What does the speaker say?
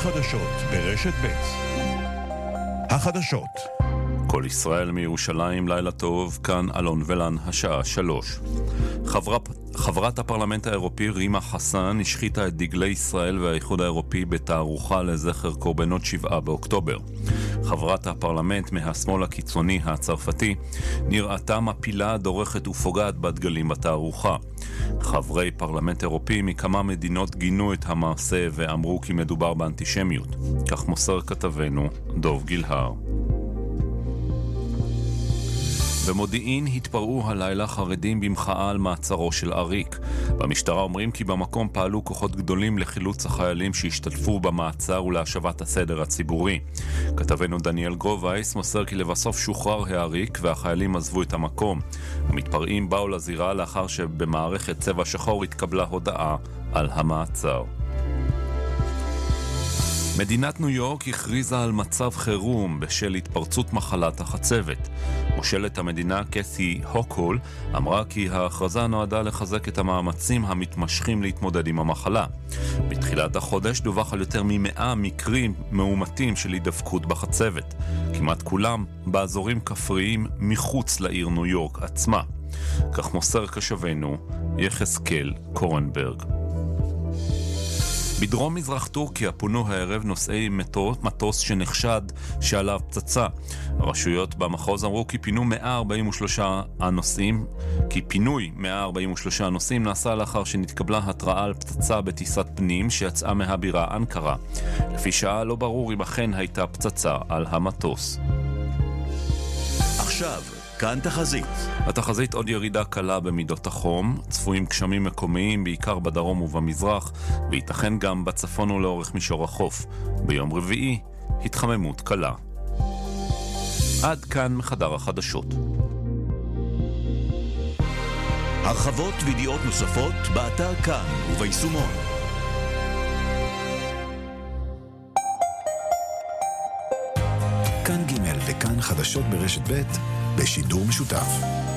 החדשות ברשת ב'. החדשות. כל ישראל מירושלים, לילה טוב, כאן אלון ולן, השעה 3. חברת הפרלמנט האירופי רימה חסן השחיתה את דגלי ישראל והאיחוד האירופי בתערוכה לזכר קורבנות 7 באוקטובר. חברת הפרלמנט מהשמאל הקיצוני הצרפתי נראתה מפילה, דורכת ופוגעת בדגלים בתערוכה. חברי פרלמנט אירופי מכמה מדינות גינו את המעשה ואמרו כי מדובר באנטישמיות. כך מוסר כתבנו דוב גילהר. במודיעין התפרעו הלילה חרדים במחאה על מעצרו של אריק. במשטרה אומרים כי במקום פעלו כוחות גדולים לחילוץ החיילים שהשתתפו במעצר ולהשבת הסדר הציבורי. כתבנו דניאל גרובייס מוסר כי לבסוף שוחרר האריק והחיילים עזבו את המקום. המתפרעים באו לזירה לאחר שבמערכת צבע שחור התקבלה הודעה על המעצר. מדינת ניו יורק הכריזה על מצב חירום בשל התפרצות מחלת החצבת. מושלת המדינה קת'י הוקול אמרה כי ההכרזה נועדה לחזק את המאמצים המתמשכים להתמודד עם המחלה. בתחילת החודש דווח על יותר מ100 מקרים מאומתים של הידבקות בחצבת. כמעט כולם באזורים כפריים מחוץ לעיר ניו יורק עצמה. כך מוסר קשבנו יחזקאל קורנברג. בדרום מזרח טורקיה פונו הערב נוסעי מטוס שנחשד שעליו פצצה. הרשויות במחוז אמרו כי פינוי 143 הנוסעים נעשה לאחר שנתקבלה התראה על פצצה בטיסת פנים שיצאה מהבירה אנקרה. לפי שעה לא ברור אם אכן הייתה פצצה על המטוס. עכשיו כאן תחזית. התחזית עוד ירידה קלה במידות החום, צפויים גשמים מקומיים בעיקר בדרום ובמזרח, וייתכן גם בצפון ולאורך מישור החוף. ביום רביעי, התחממות קלה. עד כאן מחדר החדשות. הרחבות וידיעות נוספות באתר כאן וביישומון. כאן ג' וכאן חדשות ברשת ב' בשידור משותף.